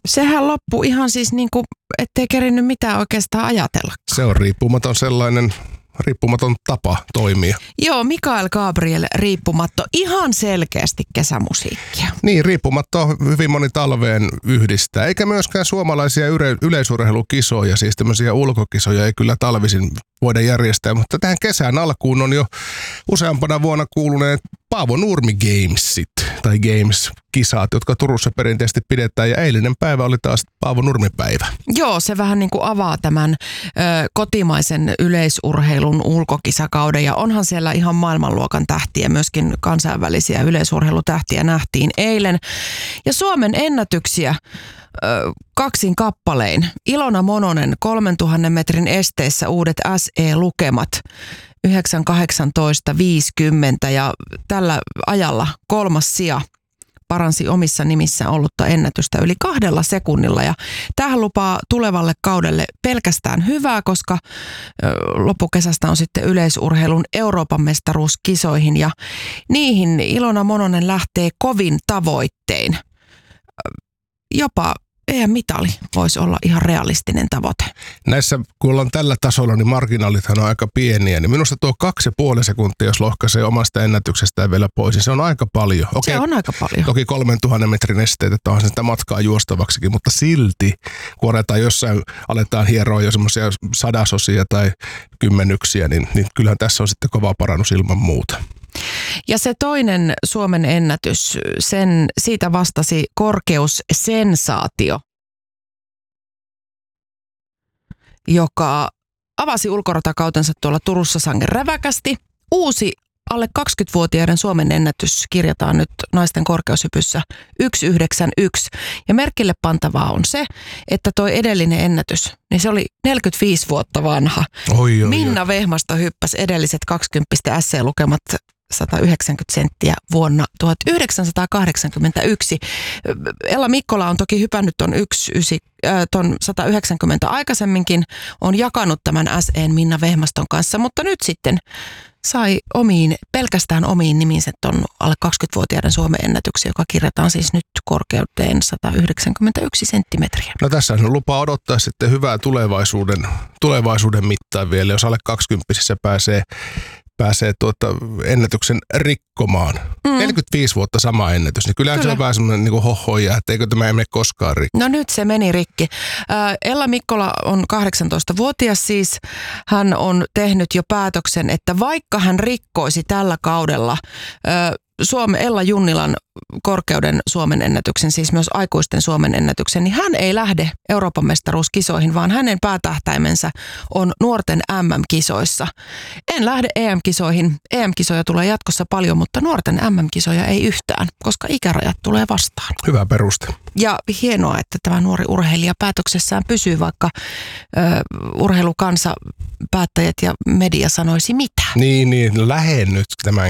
sehän loppui ihan siis niin kuin, ettei kerinyt mitään oikeastaan ajatella. Se on riippumaton tapa toimia. Joo, Mikael Gabriel, Riippumatto, ihan selkeästi kesämusiikkia. Niin, Riippumatto hyvin moni talveen yhdistää, eikä myöskään suomalaisia yleisurheilukisoja, siis tämmöisiä ulkokisoja ei kyllä talvisin voida järjestää, mutta tähän kesän alkuun on jo useampana vuonna kuuluneet Paavo Nurmi Gamesit tai Games-kisat, jotka Turussa perinteisesti pidetään, ja eilinen päivä oli taas Paavo Nurmi-päivä. Joo, se vähän niin kuin avaa tämän kotimaisen yleisurheilun ulkokisakauden, ja onhan siellä ihan maailmanluokan tähtiä, myöskin kansainvälisiä yleisurheilutähtiä nähtiin eilen. Ja Suomen ennätyksiä kaksin kappalein. Ilona Mononen 3000 metrin esteissä uudet SE-lukemat 9.18.50 ja tällä ajalla 3. sija paransi omissa nimissä ollutta ennätystä yli 2 sekunnilla, ja tämähän lupaa tulevalle kaudelle pelkästään hyvää, koska loppukesästä on sitten yleisurheilun Euroopan mestaruuskisoihin, ja niihin Ilona Mononen lähtee kovin tavoittein. Jopa EM-mitali voisi olla ihan realistinen tavoite. Näissä, kun ollaan tällä tasolla, niin marginaalithan on aika pieniä. Niin minusta tuo 2,5 sekuntia, jos lohkaisee omasta ennätyksestään vielä pois, niin se on aika paljon. Se on aika paljon. Toki 3000 metrin esteet, että onhan sitä matkaa juostavaksikin, mutta silti, kun aletaan hieroa jo semmoisia sadasosia tai kymmenyksiä, niin kyllähän tässä on sitten kova parannus ilman muuta. Ja se toinen Suomen ennätys, siitä vastasi korkeussensaatio, joka avasi ulkoratakautensa tuolla Turussa sangen räväkästi. Uusi alle 20-vuotiaiden Suomen ennätys kirjataan nyt naisten korkeushypyssä 1,91. Ja merkille pantavaa on se, että toi edellinen ennätys, niin se oli 45 vuotta vanha. Minna Vehmasto hyppäsi edelliset 20 SC-lukemat 190 senttiä vuonna 1981. Ella Mikkola on toki hypännyt ton 190 aikaisemminkin, on jakanut tämän SE:n Minna Vehmaston kanssa, mutta nyt sitten sai pelkästään omiin niminsä ton alle 20-vuotiaiden Suomen ennätyksen, joka kirjataan siis nyt korkeuteen 191 senttimetriä. No tässä on lupa odottaa sitten hyvää tulevaisuuden mittaan vielä, jos alle 20 pääsee ennätyksen rikkomaan. 45 vuotta sama ennätys, niin kyllähän se on vähän semmoinen niin hohoja, että eikö tämä ei mene koskaan rikki. No nyt se meni rikki. Ella Mikkola on 18-vuotias siis. Hän on tehnyt jo päätöksen, että vaikka hän rikkoisi tällä kaudella Ella Junnilan korkeuden Suomen ennätyksen, siis myös aikuisten Suomen ennätyksen, niin hän ei lähde Euroopan mestaruuskisoihin, vaan hänen päätähtäimensä on nuorten MM-kisoissa. En lähde EM-kisoihin. EM-kisoja tulee jatkossa paljon, mutta nuorten MM-kisoja ei yhtään, koska ikärajat tulee vastaan. Hyvä peruste. Ja hienoa, että tämä nuori urheilija päätöksessään pysyy, vaikka urheilukansa, päättäjät ja media sanoisi mitä. Niin, lähde nyt tämän